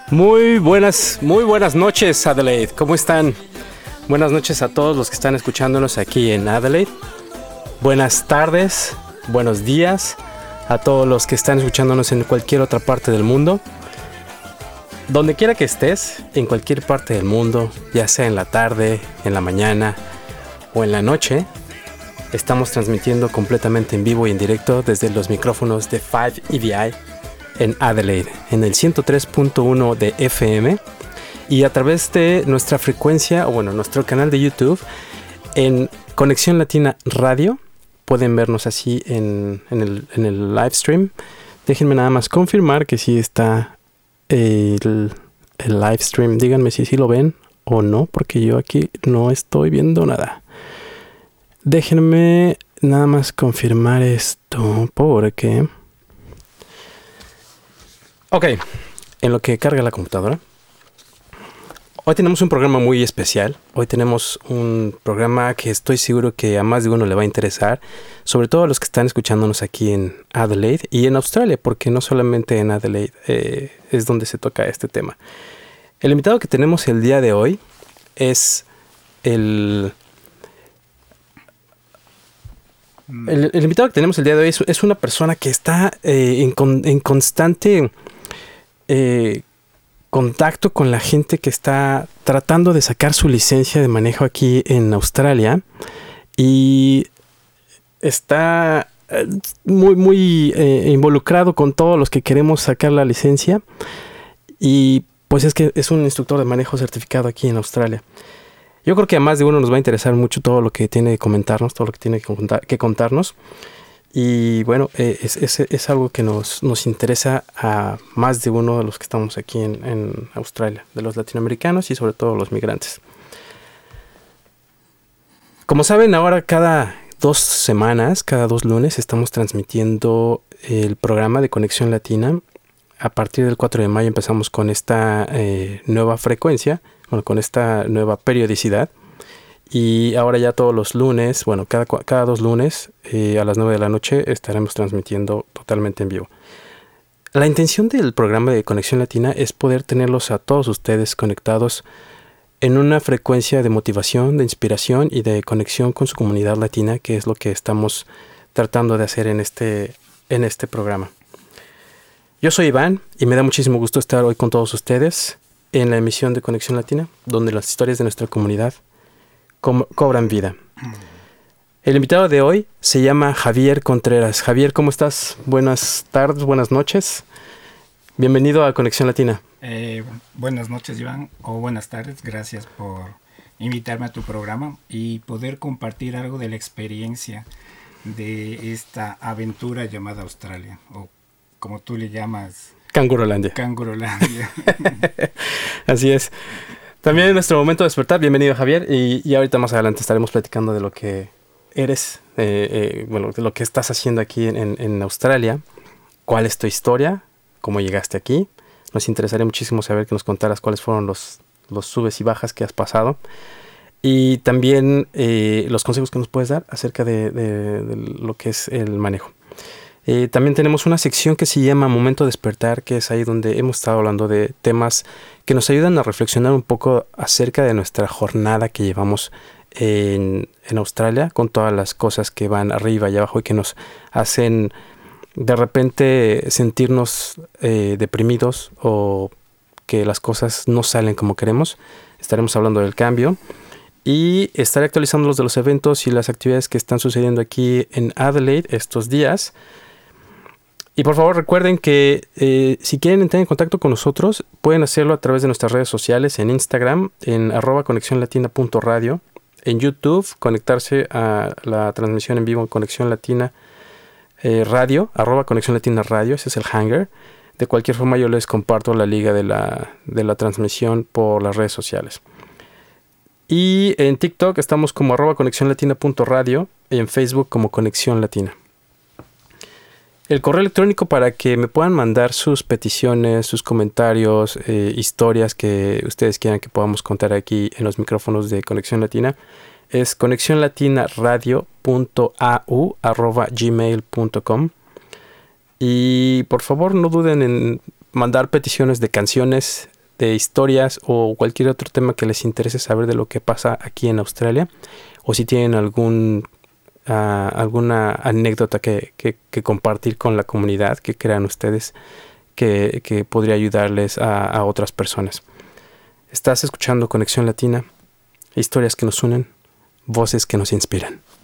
Muy buenas noches, Adelaide. ¿Cómo están? Buenas noches a todos los que están escuchándonos aquí en Adelaide. Buenas tardes, buenos días a todos los que están escuchándonos en cualquier otra parte del mundo. Donde quiera que estés, en cualquier parte del mundo, ya sea en la tarde, en la mañana o en la noche, estamos transmitiendo completamente en vivo y en directo desde los micrófonos de 5EVI en Adelaide, en el 103.1 de FM y a través de nuestra frecuencia, o bueno, nuestro canal de YouTube en Conexión Latina Radio. Pueden vernos así en el live stream. Déjenme nada más confirmar que sí está el live stream. Díganme si sí lo ven o no, porque yo aquí no estoy viendo nada. Déjenme nada más confirmar esto porque... Ok, en lo que carga la computadora. Hoy tenemos un programa muy especial. Hoy tenemos un programa que estoy seguro que a más de uno le va a interesar. Sobre todo a los que están escuchándonos aquí en Adelaide y en Australia, porque no solamente en Adelaide es donde se toca este tema. El invitado que tenemos el día de hoy es el invitado que tenemos el día de hoy es una persona que está en constante contacto con la gente que está tratando de sacar su licencia de manejo aquí en Australia y está muy involucrado con todos los que queremos sacar la licencia, y pues es que es un instructor de manejo certificado aquí en Australia. Yo creo que a más de uno nos va a interesar mucho todo lo que tiene que comentarnos, todo lo que tiene que contarnos. Y bueno, es algo que nos interesa a más de uno de los que estamos aquí en Australia, de los latinoamericanos y sobre todo los migrantes. Como saben, ahora cada 2 semanas, cada 2 lunes, estamos transmitiendo el programa de Conexión Latina. A partir del 4 de mayo empezamos con esta nueva frecuencia, bueno, con esta nueva periodicidad. Y ahora ya todos los lunes, bueno, cada 2 lunes a las 9 de la noche estaremos transmitiendo totalmente en vivo. La intención del programa de Conexión Latina es poder tenerlos a todos ustedes conectados en una frecuencia de motivación, de inspiración y de conexión con su comunidad latina, que es lo que estamos tratando de hacer en este programa. Yo soy Iván y me da muchísimo gusto estar hoy con todos ustedes en la emisión de Conexión Latina, donde las historias de nuestra comunidad cobran vida. El invitado de hoy se llama Javier Contreras. Javier, ¿cómo estás? Buenas tardes, buenas noches. Bienvenido a Conexión Latina. Buenas noches, Iván, o buenas tardes. Gracias por invitarme a tu programa y poder compartir algo de la experiencia de esta aventura llamada Australia, o como tú le llamas... Cangurolandia. Cangurolandia. Así es. También en nuestro momento de despertar, bienvenido Javier, y ahorita más adelante estaremos platicando de lo que eres, bueno, de lo que estás haciendo aquí en Australia, cuál es tu historia, cómo llegaste aquí. Nos interesaría muchísimo saber que nos contaras cuáles fueron los subes y bajas que has pasado, y también los consejos que nos puedes dar acerca de lo que es el manejo. También tenemos una sección que se llama Momento Despertar, que es ahí donde hemos estado hablando de temas que nos ayudan a reflexionar un poco acerca de nuestra jornada que llevamos en Australia, con todas las cosas que van arriba y abajo y que nos hacen de repente sentirnos deprimidos o que las cosas no salen como queremos. Estaremos hablando del cambio y estaré actualizándolos de los eventos y las actividades que están sucediendo aquí en Adelaide estos días. Y por favor recuerden que si quieren entrar en contacto con nosotros, pueden hacerlo a través de nuestras redes sociales, en Instagram, en @conexiónlatina.radio, en YouTube, conectarse a la transmisión en vivo en Conexión Latina Radio, @Conexión Latina Radio, ese es el hangar. De cualquier forma yo les comparto la liga de la transmisión por las redes sociales. Y en TikTok estamos como @conexiónlatina.radio y en Facebook como Conexión Latina. El correo electrónico para que me puedan mandar sus peticiones, sus comentarios, historias que ustedes quieran que podamos contar aquí en los micrófonos de Conexión Latina es conexionlatinaradio.au@gmail.com. Y por favor no duden en mandar peticiones de canciones, de historias o cualquier otro tema que les interese saber de lo que pasa aquí en Australia, o si tienen alguna anécdota que compartir con la comunidad que crean ustedes que podría ayudarles a otras personas. Estás escuchando Conexión Latina, historias que nos unen, voces que nos inspiran.